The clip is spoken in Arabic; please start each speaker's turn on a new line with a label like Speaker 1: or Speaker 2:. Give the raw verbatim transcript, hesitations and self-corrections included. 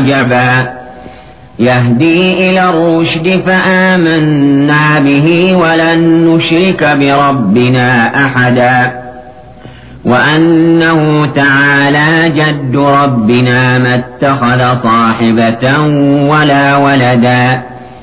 Speaker 1: عجبا يهدي إلى الرشد فآمنا به ولن نشرك بربنا أحدا وأنه تعالى جد ربنا ما اتخذ صاحبة ولا ولدا